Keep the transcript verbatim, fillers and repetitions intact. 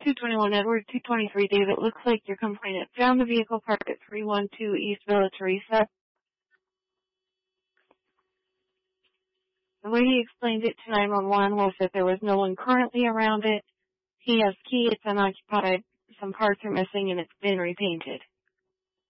two twenty-one Edward, two twenty-three David. Looks like your complainant found the vehicle parked at three one two East Villa Teresa. The way he explained it to nine one one was that there was no one currently around it. He has key, it's unoccupied, some parts are missing, and it's been repainted.